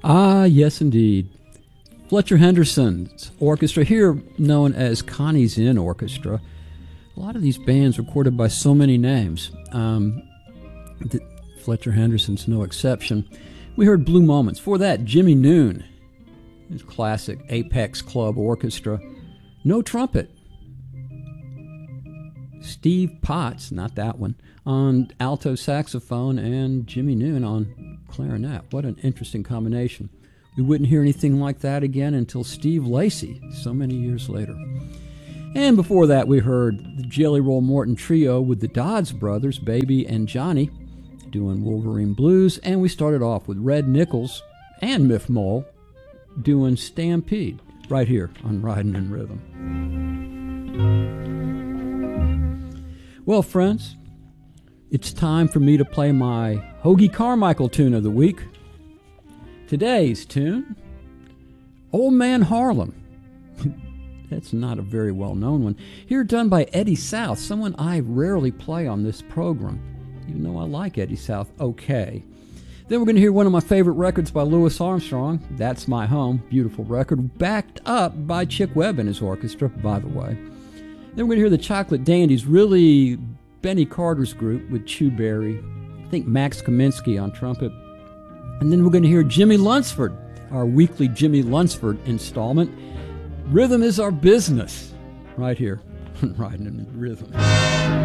Ah, yes, indeed. Fletcher Henderson's orchestra, here known as Connie's Inn Orchestra. A lot of these bands recorded by so many names. Fletcher Henderson's no exception. We heard Blue Moments. For that, Jimmy Noon, his classic Apex Club Orchestra. No trumpet. Steve Potts, not that one, on alto saxophone, and Jimmy Noon on clarinet. What an interesting combination. We wouldn't hear anything like that again until Steve Lacy, so many years later. And before that, we heard the Jelly Roll Morton Trio with the Dodds brothers, Baby and Johnny, doing Wolverine Blues. And we started off with Red Nichols and Miff Mole doing Stampede, right here on Riding in Rhythm. Well, friends, it's time for me to play my Hoagy Carmichael tune of the week. Today's tune, Old Man Harlem. That's not a very well-known one. Here done by Eddie South, someone I rarely play on this program, even though I like Eddie South okay. Then we're going to hear one of my favorite records by Louis Armstrong, That's My Home, beautiful record, backed up by Chick Webb and his orchestra, by the way. Then we're going to hear the Chocolate Dandies, really Benny Carter's group with Chew Berry, I think Max Kaminsky on trumpet. And then we're going to hear Jimmy Lunsford, our weekly Jimmy Lunsford installment. Rhythm is our business, right here on Riding in Rhythm.